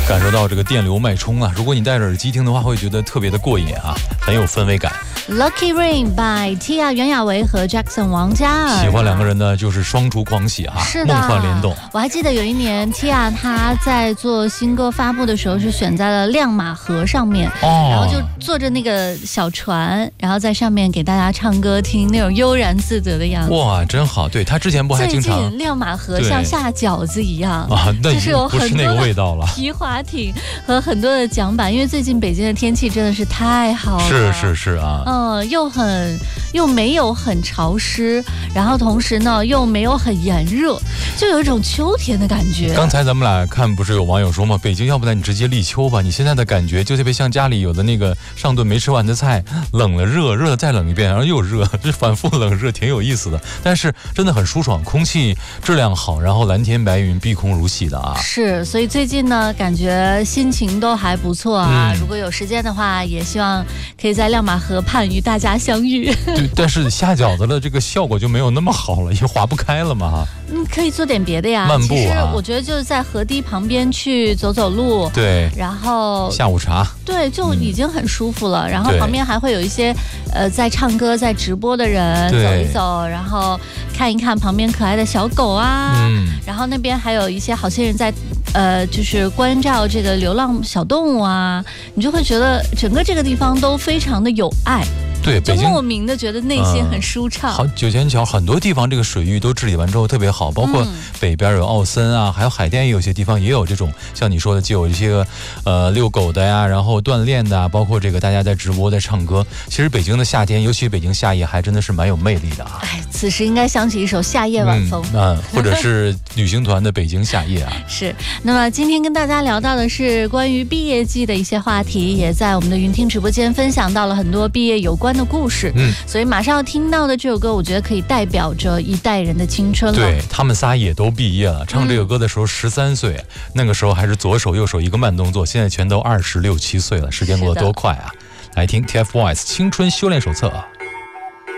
感受到这个电流脉冲啊。如果你戴着耳机听的话，会觉得特别的过瘾啊，很有氛围感。 Lucky Rain by Tia 袁娅维和 Jackson 王嘉尔， 喜欢两个人呢，就是双厨狂喜啊， 是的， 梦幻联动。 我还记得有一年 Tia 她在做新歌发布的时候是选在了亮马河上面，然后就坐着那个小船，然后在上面给大家唱歌听，那种悠然自得的样子。 哇，真好！对，他之前不还经常最近亮马河像下饺子一样啊，那就是有不是那个味道了。 皮划艇和很多的桨板，因为最近北京的天气真的是太好了， 是啊， 又没有很潮湿，然后同时呢又没有很炎热，就有一种秋天的感觉。 刚才咱们俩看，不是有网友说吗？北京要不然你直接立秋吧，你现在的感觉就特别像家里有的那个上顿没吃完的菜，冷了热，热了再冷一遍，然后又热，这反复冷热挺有意思的。但是真的很舒爽，空气质量好，然后蓝天白云，碧空如洗的啊。 是，所以最近呢感觉心情都还不错啊。如果有时间的话，也希望可以在亮马河畔与大家相遇。 对，但是下饺子的这个效果就没有那么好了，因为划不开了嘛。 可以做点别的呀， 漫步啊。 其实我觉得就是在河堤旁边去走走路， 对， 然后下午茶， 对，就已经很舒服了。然后旁边还会有一些在唱歌、在直播的人走一走，然后看一看旁边可爱的小狗啊，然后那边还有一些好心人在就是关照这个流浪小动物啊，你就会觉得整个这个地方都非常的有爱。 对， 就莫名的觉得内心很舒畅。 好，九仙桥很多地方这个水域都治理完之后特别好，包括北边有奥森啊，还有海淀也有些地方也有这种像你说的，就有一些遛狗的呀，然后锻炼的啊，包括这个大家在直播在唱歌。其实北京的夏天，尤其北京夏夜，还真的是蛮有魅力的啊。 哎，此时应该响起一首《夏夜晚风》 或者是旅行团的《北京夏夜》啊。 是。那么今天跟大家聊到的是关于毕业季的一些话题，也在我们的云听直播间分享到了很多毕业有关的故事。所以马上要听到的这首歌，我觉得可以代表着一代人的青春了。 对，他们仨也都毕业了，唱这个歌的时候13岁，那个时候还是左手右手一个慢动作，现在全都26、27岁了，时间过得多快啊！来听 TFBOYS 青春修炼手册。